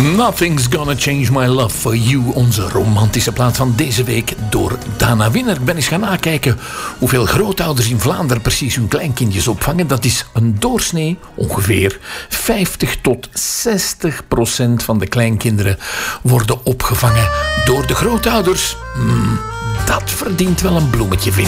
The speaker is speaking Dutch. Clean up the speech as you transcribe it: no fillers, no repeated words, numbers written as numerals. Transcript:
Nothing's Gonna Change My Love For You. Onze romantische plaat van deze week door Dana Winner. Ik ben eens gaan nakijken hoeveel grootouders in Vlaanderen precies hun kleinkindjes opvangen. Dat is een doorsnee ongeveer 50 tot 60% van de kleinkinderen worden opgevangen door de grootouders. Dat verdient wel een bloemetje, vind ik.